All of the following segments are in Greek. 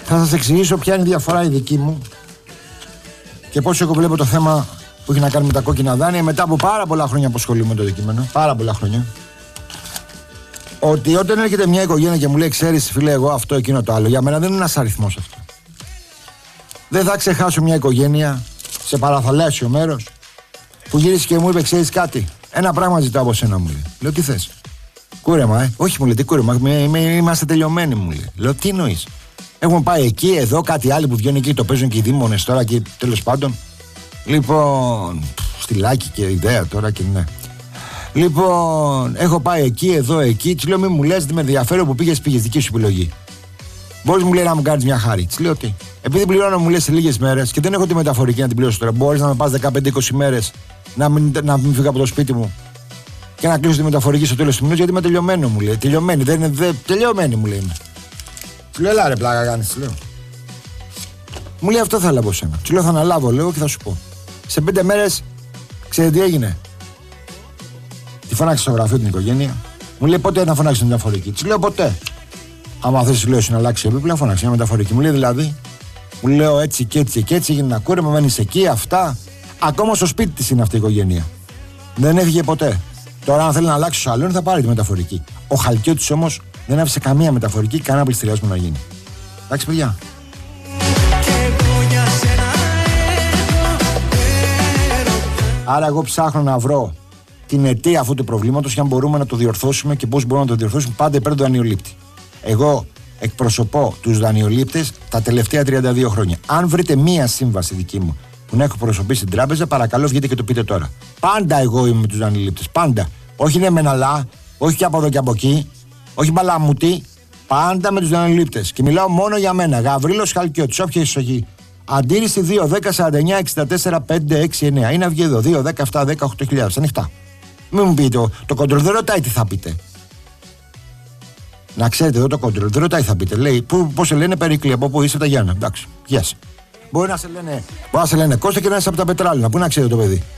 Θα σας εξηγήσω ποια είναι η διαφορά η δική μου και πώς εγώ βλέπω το θέμα που έχει να κάνει με τα κόκκινα δάνεια μετά από πάρα πολλά χρόνια που ασχολούμαι με το αντικείμενο. Πάρα πολλά χρόνια. Ότι όταν έρχεται μια οικογένεια και μου λέει, ξέρεις φίλε, εγώ αυτό, εκείνο, το άλλο, για μένα δεν είναι ένας αριθμός αυτό. Δεν θα ξεχάσω μια οικογένεια σε παραθαλάσσιο μέρος που γύρισε και μου είπε, ξέρεις κάτι, ένα πράγμα ζητάω από σένα, μου λέει. Λέω, τι θες? Κούρεμα, όχι, μου λέει, τι κούρεμα, είμαστε τελειωμένοι, μου λέει. Λέω, τι εννοείς? Έχουμε πάει εκεί, εδώ, κάτι άλλο που βγαίνουν εκεί, το παίζουν και οι δήμονες τώρα και τέλος πάντων. Λοιπόν, στη Λάκη και ιδέα τώρα και ναι. Λοιπόν, έχω πάει εκεί, εδώ, εκεί. Τη λέω, μη μου λες, δεν με ενδιαφέρει που πήγες, δική σου επιλογή. Μπορείς, μου λέει, να μου κάνεις μια χάρη. Τη λέω, τι? Επειδή πληρώνω, μου λες, σε λίγες μέρες και δεν έχω τη μεταφορική να την πληρώσω τώρα. Μπορείς να με πας 15-20 μέρες να μην φύγω από το σπίτι μου και να κλείσω τη μεταφορική στο τέλος του μηνός, γιατί είμαι τελειωμένο, μου λέει. Τελειωμένη, τελειωμένη, μου λέει. Τη λέω, έλα ρε πλάκα κάνεις, τη λέω. Μου λέει, αυτό θέλω από σένα. Τη λέω, θα αναλάβω, λέω, και θα σου πω. Σε 5 μέρες, ξέρετε τι έγινε? Τη φώναξε στο γραφείο την οικογένεια. Μου λέει, πότε να φωνάξει την μεταφορική? Τη λέω, ποτέ. Άμα θες, λέω, να αλλάξει επίπεδο, φωνάξει μια μεταφορική. Μου λέει, δηλαδή, μου λέω έτσι και έτσι και έτσι, έγινε ένα κούρεμα, μένεις εκεί, αυτά. Ακόμα στο σπίτι της είναι αυτή η οικογένεια. Δεν έφυγε ποτέ. Τώρα, αν θέλει να αλλάξει το σαλόνι, θα πάρει τη μεταφορική. Ο Χαλκιώτης όμως δεν άφησε καμία μεταφορική, κανένα πληστηριασμό να γίνει. Εντάξει, παιδιά. Άρα, εγώ ψάχνω να βρω την αιτία αυτού του προβλήματος και αν μπορούμε να το διορθώσουμε και πώς μπορούμε να το διορθώσουμε, πάντα υπέρ του δανειολήπτη. Εγώ εκπροσωπώ τους δανειολήπτες τα τελευταία 32 χρόνια. Αν βρείτε μία σύμβαση δική μου που να έχω προσωπήσει την τράπεζα, παρακαλώ βγείτε και το πείτε τώρα. Πάντα εγώ είμαι με τους δανειολήπτες. Πάντα. Όχι ναι μεν αλλά, όχι και από εδώ και από εκεί, όχι μπαλαμούτι. Πάντα με τους δανειολήπτες. Και μιλάω μόνο για μένα. Γαβρίλος Χαλκιώτης, όποια εισαγωγή. Αντίρρηση 2-10-49-64-5-6-9. Είναι αυγή εδώ. 2-10-7-10-8.000. Ανοιχτά. Μην μου πείτε, το κοντρολ δεν ρωτάει τι θα πείτε. Να ξέρετε, εδώ το κοντρολ δεν ρωτάει τι θα πείτε. Λέει, πώς σε λένε Περικλή, από πού είσαι, τα Γιάννα. Εντάξει, yes. Μπορεί να σε λένε Κώστα και να είσαι από τα Πετράλινα. Πού να ξέρετε το παιδί.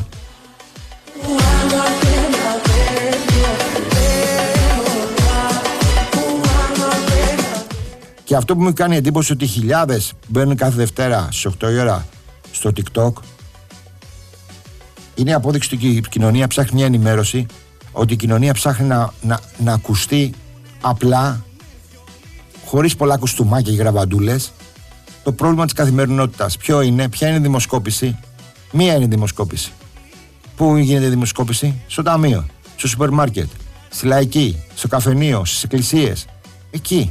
Και αυτό που μου κάνει εντύπωση ότι χιλιάδες μπαίνουν κάθε Δευτέρα στις 8 η ώρα στο TikTok είναι η απόδειξη ότι η κοινωνία ψάχνει μια ενημέρωση, ότι η κοινωνία ψάχνει να ακουστεί απλά, χωρίς πολλά κουστούμάκια και γραβαντούλες, το πρόβλημα της καθημερινότητας. Ποια είναι η δημοσκόπηση? Μία είναι η δημοσκόπηση. Πού γίνεται η δημοσκόπηση? Στο ταμείο, στο σούπερ μάρκετ, στη Λαϊκή, στο καφενείο, στις εκκλησίες. Εκεί.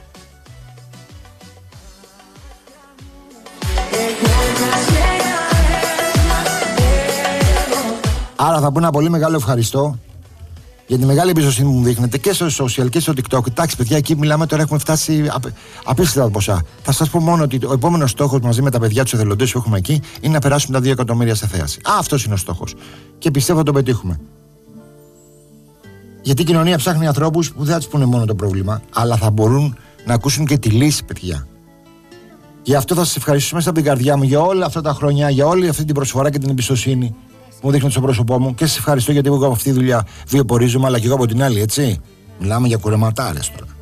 Άρα θα πω ένα πολύ μεγάλο ευχαριστώ για τη μεγάλη εμπιστοσύνη που μου δείχνετε και στο social και στο TikTok. Εντάξει, παιδιά, εκεί μιλάμε τώρα, έχουμε φτάσει απίστευτα ποσά. Θα σας πω μόνο ότι ο επόμενος στόχος μαζί με τα παιδιά τους εθελοντές που έχουμε εκεί είναι να περάσουμε τα 2 εκατομμύρια σε θέαση. Αυτός είναι ο στόχος. Και πιστεύω θα το πετύχουμε. Γιατί η κοινωνία ψάχνει ανθρώπους που δεν θα τους πούνε μόνο το πρόβλημα, αλλά θα μπορούν να ακούσουν και τη λύση, παιδιά. Γι' αυτό θα σας ευχαριστήσω μέσα από την καρδιά μου για όλα αυτά τα χρόνια, για όλη αυτή την προσφορά και την εμπιστοσύνη που μου δείχνετε στο πρόσωπό μου και σας ευχαριστώ γιατί εγώ από αυτή τη δουλειά βιοπορίζομαι, αλλά και εγώ από την άλλη, έτσι. Μιλάμε για κουρεματάρες τώρα.